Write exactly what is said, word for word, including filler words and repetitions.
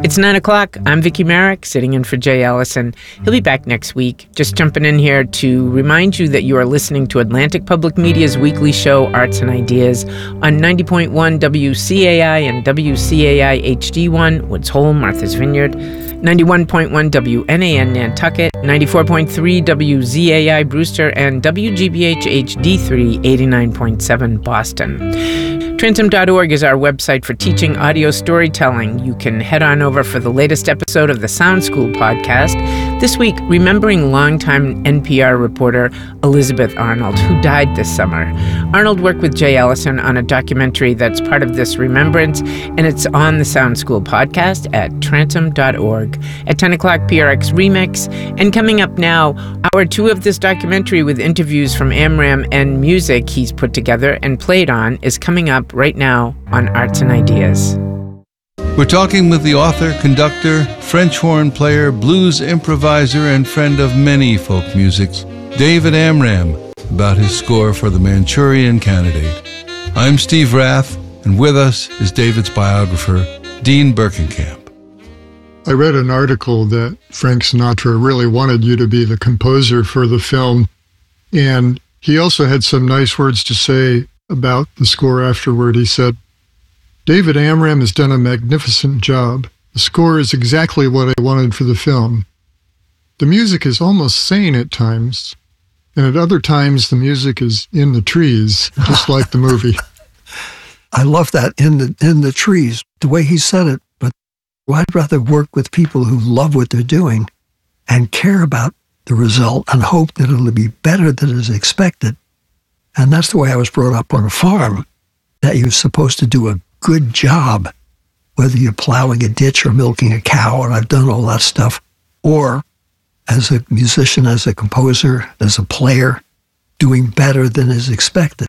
It's nine o'clock. I'm Vicki Merrick, sitting in for Jay Ellison. He'll be back next week. Just jumping in here to remind you that you are listening to Atlantic Public Media's weekly show, Arts and Ideas, on ninety point one W C A I and W C A I H D one, Woods Hole, Martha's Vineyard, ninety-one point one W N A N Nantucket, ninety-four point three W Z A I Brewster, and W G B H H D three, eighty-nine point seven Boston. Transom dot org is our website for teaching audio storytelling. You can head on over for the latest episode of the Sound School podcast. This week, remembering longtime N P R reporter Elizabeth Arnold, who died this summer. Arnold worked with Jay Ellison on a documentary that's part of this remembrance, and it's on the Sound School podcast at transom dot org. At ten o'clock, P R X Remix. And coming up now, hour two of this documentary with interviews from Amram and music he's put together and played on is coming up right now on Arts and Ideas. We're talking with the author, conductor, French horn player, blues improviser, and friend of many folk musics, David Amram, about his score for The Manchurian Candidate. I'm Steve Rath, and with us is David's biographer, Dean Berkenkamp. I read an article that Frank Sinatra really wanted you to be the composer for the film, and he also had some nice words to say about the score afterward. He said, "David Amram has done a magnificent job. The score is exactly what I wanted for the film. The music is almost sane at times, and at other times the music is in the trees, just like the movie." I love that, in the in the trees, the way he said it. But I'd rather work with people who love what they're doing and care about the result and hope that it'll be better than is expected. And that's the way I was brought up on a farm, that you're supposed to do a good job, whether you're plowing a ditch or milking a cow, and I've done all that stuff, or as a musician, as a composer, as a player, doing better than is expected.